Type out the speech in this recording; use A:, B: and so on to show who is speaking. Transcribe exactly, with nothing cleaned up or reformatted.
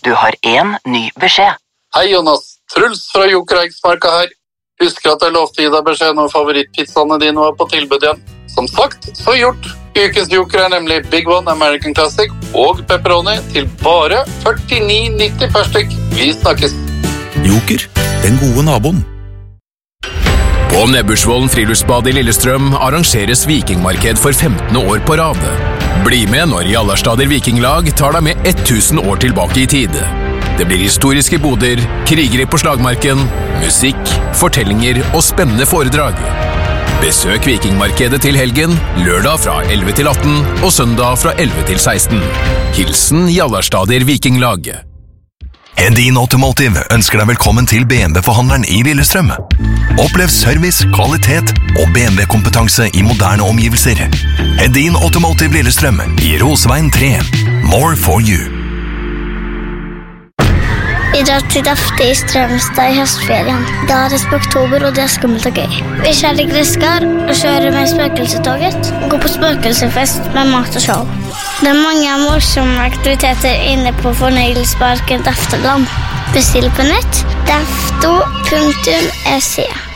A: Du har en ny beskjed.
B: Hei Jonas, Truls fra Joker Eiksmarka her. Husker at jeg lovte gi deg beskjed når favorittpizzaene dine var på tilbud igjen. Som sagt, så gjort. Ukens Joker er nemlig Big One American Classic og pepperoni til bare førtini nitti per stykk. Vi snakkes.
C: Joker, den gode naboen.
D: På Nebbursvollen friluftsbad i Lillestrøm arrangeres vikingmarked for femtende år på rad. Bli med når Jallarstader Vikinglag tar deg med tusen år tilbake i tid. Det blir historiske boder, krigere på slagmarken, musikk, fortellinger og spennende foredrag. Besøk Vikingmarkedet til helgen, lørdag fra elleve til atten og søndag fra elleve til seksten. Hilsen Jallarstader Vikinglag.
C: Hedin Automotive ønsker deg velkommen til B M W-forhandleren i Lillestrøm. Opplev service, kvalitet og B M W-kompetanse i moderne omgivelser. Hedin Automotive Lillestrøm i Rosveien tre. More for you.
E: Vi drar til Dafte i Strømstad i høstferien. Da er det oktober, og det er skummelt og gøy. Vi kjører i gresskar og kjører med spøkelsetoget. Går på spøkelsefest med mat og show. Det er mange morsomme aktiviteter inne på fornøyelsesparken Dafteland. Bestill på nett dafto punktum se.